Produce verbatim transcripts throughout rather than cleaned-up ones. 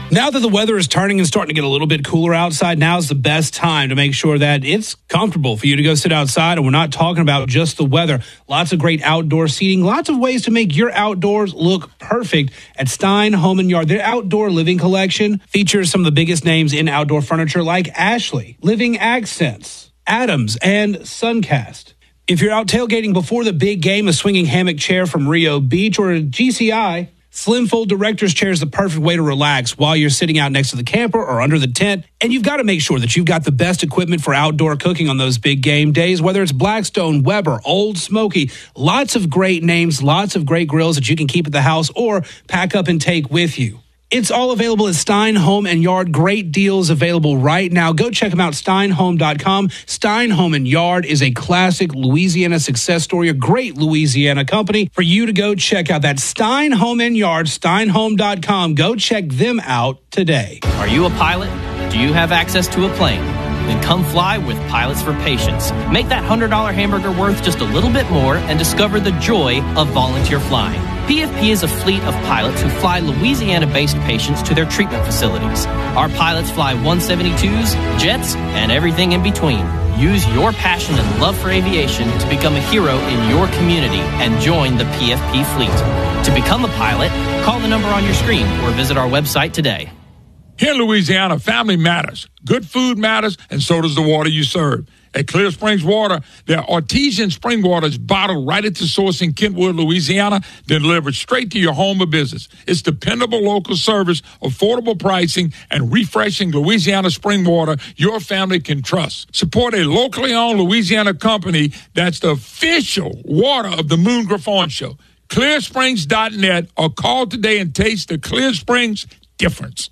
Now that the weather is turning and starting to get a little bit cooler outside, now's the best time to make sure that it's comfortable for you to go sit outside. And we're not talking about just the weather. Lots of great outdoor seating, lots of ways to make your outdoors look perfect at Stein Home and Yard. Their outdoor living collection features some of the biggest names in outdoor furniture like Ashley, Living Accents, Adams, and Suncast. If you're out tailgating before the big game, a swinging hammock chair from Rio Beach or a G C I, Slim Fold Director's Chair is the perfect way to relax while you're sitting out next to the camper or under the tent. And you've got to make sure that you've got the best equipment for outdoor cooking on those big game days, whether it's Blackstone, Weber, Old Smoky. Lots of great names, lots of great grills that you can keep at the house or pack up and take with you. It's all available at Stein Home and Yard. Great deals available right now. Go check them out, stein home dot com. Stein Home and Yard is a classic Louisiana success story, a great Louisiana company for you to go check out. That's Stein Home and Yard, stein home dot com. Go check them out today. Are you a pilot? Do you have access to a plane? Then come fly with Pilots for Patients. Make that one hundred dollars hamburger worth just a little bit more and discover the joy of volunteer flying. P F P is a fleet of pilots who fly Louisiana-based patients to their treatment facilities. Our pilots fly one seventy-twos, jets, and everything in between. Use your passion and love for aviation to become a hero in your community and join the P F P fleet. To become a pilot, call the number on your screen or visit our website today. Here in Louisiana, family matters. Good food matters, and so does the water you serve. At Clear Springs Water, their artesian spring water is bottled right at the source in Kentwood, Louisiana, then delivered straight to your home or business. It's dependable local service, affordable pricing, and refreshing Louisiana spring water your family can trust. Support a locally owned Louisiana company that's the official water of the Moon Griffon Show. clear springs dot net or call today and taste the Clear Springs difference.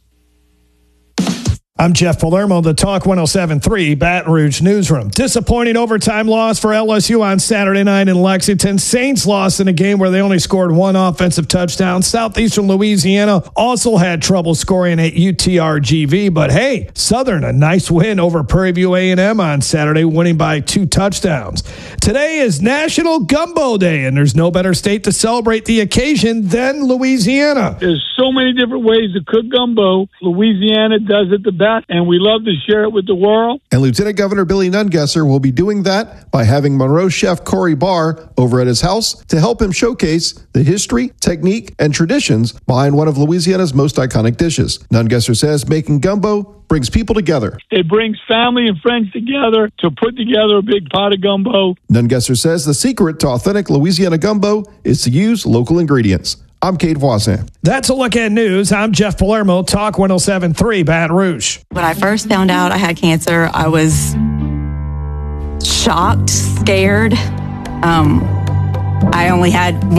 I'm Jeff Palermo, the Talk one oh seven point three Baton Rouge Newsroom. Disappointing overtime loss for L S U on Saturday night in Lexington. Saints lost in a game where they only scored one offensive touchdown. Southeastern Louisiana also had trouble scoring at U T R G V. But hey, Southern, a nice win over Prairie View A and M on Saturday, winning by two touchdowns. Today is National Gumbo Day, and there's no better state to celebrate the occasion than Louisiana. There's so many different ways to cook gumbo. Louisiana does it the best, and we love to share it with the world. And Lieutenant Governor Billy Nungesser will be doing that by having Monroe chef Corey Barr over at his house to help him showcase the history, technique, and traditions behind one of Louisiana's most iconic dishes. Nungesser says making gumbo brings people together. It brings family and friends together to put together a big pot of gumbo. Nungesser says the secret to authentic Louisiana gumbo is to use local ingredients. I'm Kate Voisin. That's a look at news. I'm Jeff Palermo, Talk one oh seven point three Baton Rouge. When I first found out I had cancer, I was shocked, scared. Um, I only had